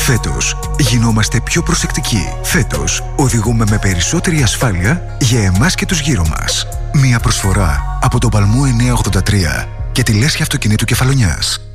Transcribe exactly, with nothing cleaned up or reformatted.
Φέτος γινόμαστε πιο προσεκτικοί. Φέτος οδηγούμε με περισσότερη ασφάλεια για εμάς και τους γύρω μας. Μια προσφορά από τον Παλμό εννιακόσια ογδόντα τρία και τη λέσχη αυτοκινήτου Κεφαλονιάς.